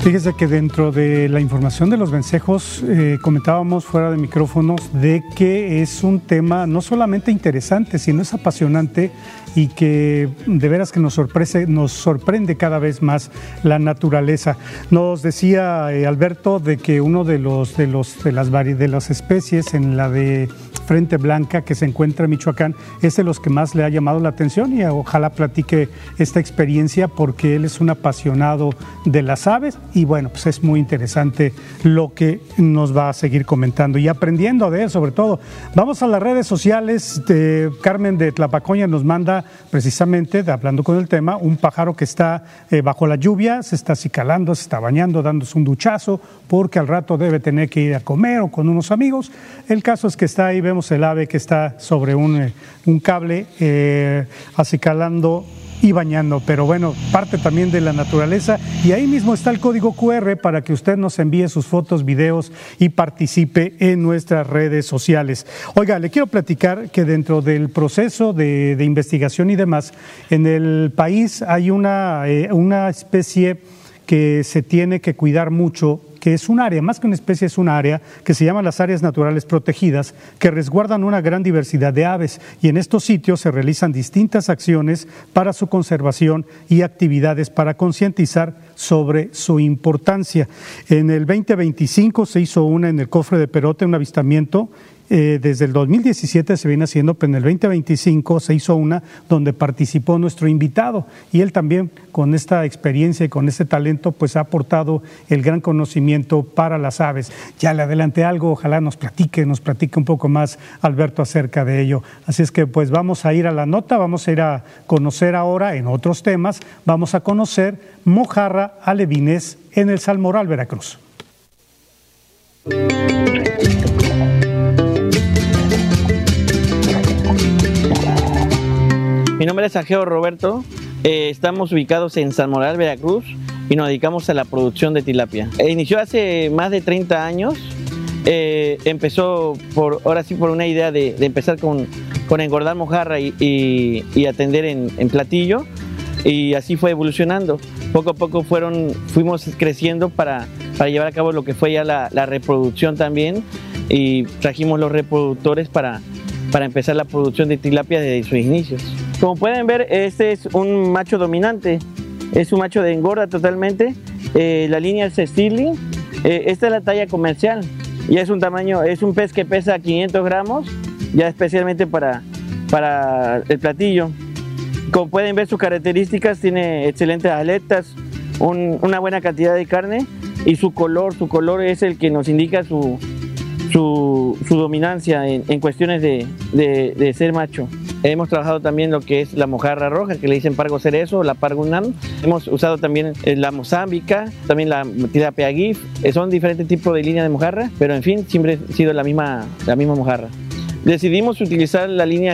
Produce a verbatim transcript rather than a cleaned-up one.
Fíjese que dentro de la información de los vencejos eh, comentábamos fuera de micrófonos de que es un tema no solamente interesante, sino es apasionante y que de veras que nos sorprende, nos sorprende cada vez más la naturaleza. Nos decía eh, Alberto de que uno de los de los de las de las especies en la de frente blanca que se encuentra en Michoacán es de los que más le ha llamado la atención, y ojalá platique esta experiencia porque él es un apasionado de las aves y bueno, pues es muy interesante lo que nos va a seguir comentando y aprendiendo de él sobre todo. Vamos a las redes sociales. de Carmen de Tlapacoña nos manda precisamente, de, hablando con el tema, un pájaro que está eh, bajo la lluvia, se está acicalando, se está bañando, dándose un duchazo porque al rato debe tener que ir a comer o con unos amigos. El caso es que está ahí, vemos el ave que está sobre un, eh, un cable eh, acicalando y bañando, pero bueno, parte también de la naturaleza, y ahí mismo está el código cu erre para que usted nos envíe sus fotos, videos y participe en nuestras redes sociales. Oiga, le quiero platicar que dentro del proceso de, de investigación y demás, en el país hay una, eh, una especie que se tiene que cuidar mucho, que es un área, más que una especie, es un área que se llama las áreas naturales protegidas, que resguardan una gran diversidad de aves, y en estos sitios se realizan distintas acciones para su conservación y actividades para concientizar sobre su importancia. En el veinte veinticinco se hizo una en el Cofre de Perote, un avistamiento. Eh, desde el dos mil diecisiete se viene haciendo, pero en el veinte veinticinco se hizo una donde participó nuestro invitado, y él también con esta experiencia y con este talento pues ha aportado el gran conocimiento para las aves. Ya le adelanté algo, ojalá nos platique, nos platique un poco más Alberto acerca de ello. Así es que pues vamos a ir a la nota, vamos a ir a conocer ahora en otros temas, vamos a conocer mojarra alevines en el Salmoral, Veracruz. Mi nombre es Ageo Roberto, eh, estamos ubicados en Salmoral, Veracruz, y nos dedicamos a la producción de tilapia. Eh, inició hace más de treinta años, eh, empezó por, ahora sí por una idea de, de empezar con, con engordar mojarra y, y, y atender en, en platillo, y así fue evolucionando. Poco a poco fueron, fuimos creciendo para, para llevar a cabo lo que fue ya la, la reproducción también, y trajimos los reproductores para, para empezar la producción de tilapia desde sus inicios. Como pueden ver, este es un macho dominante, es un macho de engorda totalmente, eh, la línea es Stirling, eh, esta es la talla comercial, y es un tamaño, es un pez que pesa quinientos gramos, ya especialmente para, para el platillo. Como pueden ver, sus características, tiene excelentes aletas, un, una buena cantidad de carne, y su color, su color es el que nos indica su, su, su dominancia en, en cuestiones de, de, de ser macho. Hemos trabajado también lo que es la mojarra roja, que le dicen pargo cerezo, la pargo unam. Hemos usado también la mozámbica, también la tilapia gif. Son diferentes tipos de línea de mojarra, pero en fin, siempre ha sido la misma, la misma mojarra. Decidimos utilizar la línea